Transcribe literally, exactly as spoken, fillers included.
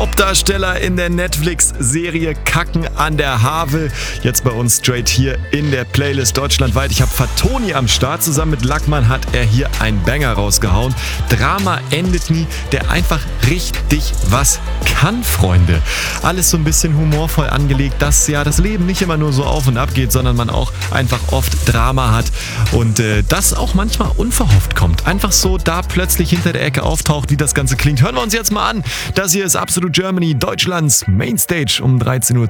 Hauptdarsteller in der Netflix-Serie Kacken an der Havel. Jetzt bei uns straight hier in der Playlist deutschlandweit. Ich habe Fatoni am Start. Zusammen mit Lackmann hat er hier einen Banger rausgehauen. Drama endet nie, der einfach richtig was kann, Freunde. Alles so ein bisschen humorvoll angelegt, dass ja das Leben nicht immer nur so auf und ab geht, sondern man auch einfach oft Drama hat und äh, das auch manchmal unverhofft kommt. Einfach so da plötzlich hinter der Ecke auftaucht, wie das Ganze klingt. Hören wir uns jetzt mal an. Das hier ist Absolut Germany, Deutschlands Mainstage um dreizehn Uhr